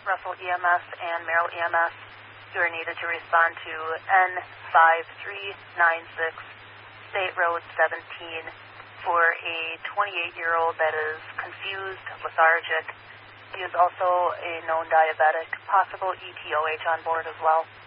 Russell EMS and Merrill EMS. You are needed to respond to N5396 State Road 17 for a 28-year-old that is confused, lethargic. He is also a known diabetic, possible ETOH on board as well.